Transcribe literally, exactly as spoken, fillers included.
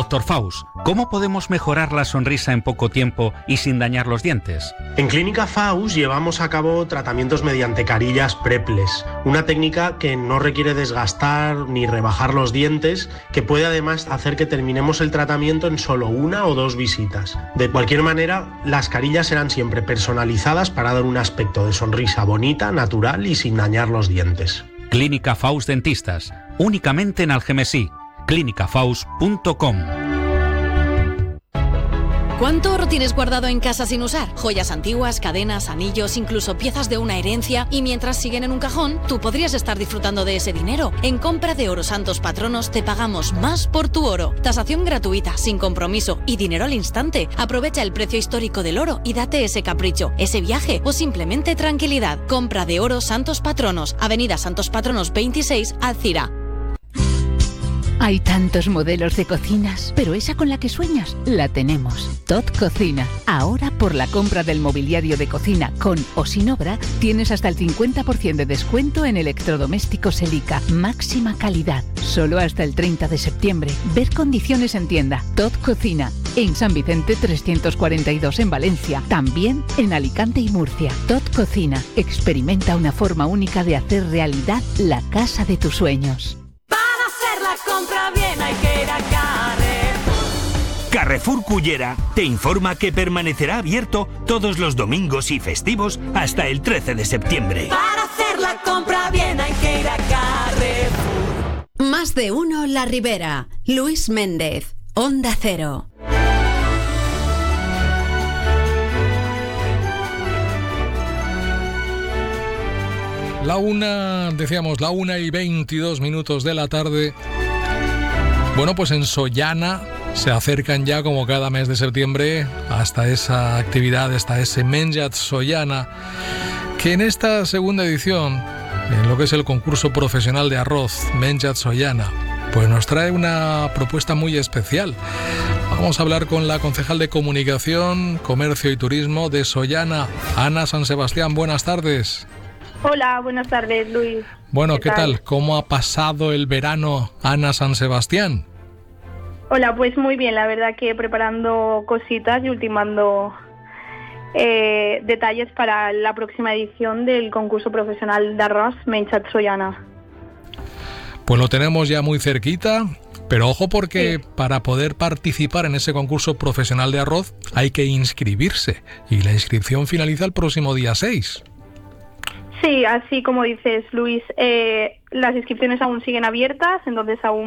Doctor Faust, ¿cómo podemos mejorar la sonrisa en poco tiempo y sin dañar los dientes? En Clínica Faust llevamos a cabo tratamientos mediante carillas Preples, una técnica que no requiere desgastar ni rebajar los dientes, que puede además hacer que terminemos el tratamiento en solo una o dos visitas. De cualquier manera, las carillas serán siempre personalizadas para dar un aspecto de sonrisa bonita, natural y sin dañar los dientes. Clínica Faust Dentistas, únicamente en Algemesí. clínica faust punto com. ¿Cuánto oro tienes guardado en casa sin usar? Joyas antiguas, cadenas, anillos, incluso piezas de una herencia, y mientras siguen en un cajón, tú podrías estar disfrutando de ese dinero. En compra de Oro Santos Patronos te pagamos más por tu oro. Tasación gratuita, sin compromiso y dinero al instante. Aprovecha el precio histórico del oro y date ese capricho, ese viaje o simplemente tranquilidad. Compra de Oro Santos Patronos, Avenida Santos Patronos veintiséis, Alcira. Hay tantos modelos de cocinas, pero esa con la que sueñas, la tenemos. Tot Cocina. Ahora, por la compra del mobiliario de cocina con o sin obra, tienes hasta el cincuenta por ciento de descuento en electrodomésticos Elica. Máxima calidad. Solo hasta el treinta de septiembre. Ver condiciones en tienda. Tot Cocina. En San Vicente trescientos cuarenta y dos en Valencia. También en Alicante y Murcia. Tot Cocina. Experimenta una forma única de hacer realidad la casa de tus sueños. Compra bien, hay que ir a Carrefour. Carrefour Cullera te informa que permanecerá abierto todos los domingos y festivos hasta el trece de septiembre. Para hacer la compra bien hay que ir a Carrefour. Más de uno La Ribera. Luis Méndez, Onda Cero. La una, decíamos, la una y veintidós minutos de la tarde. Bueno, pues en Sollana se acercan ya, como cada mes de septiembre, hasta esa actividad, hasta ese Menjat Sollana, que en esta segunda edición, en lo que es el concurso profesional de arroz Menjat Sollana, pues nos trae una propuesta muy especial. Vamos a hablar con la concejal de Comunicación, Comercio y Turismo de Sollana, Ana San Sebastián. Buenas tardes. Hola, buenas tardes, Luis. Bueno, ¿qué, ¿qué tal? tal? ¿Cómo ha pasado el verano, Ana San Sebastián? Hola, pues muy bien, la verdad que preparando cositas y ultimando eh, detalles para la próxima edición del concurso profesional de arroz Menjat Sollana. Pues lo tenemos ya muy cerquita, pero ojo porque sí. Para poder participar en ese concurso profesional de arroz hay que inscribirse y la inscripción finaliza el próximo día seis. Sí, así como dices, Luis, eh, las inscripciones aún siguen abiertas, entonces aún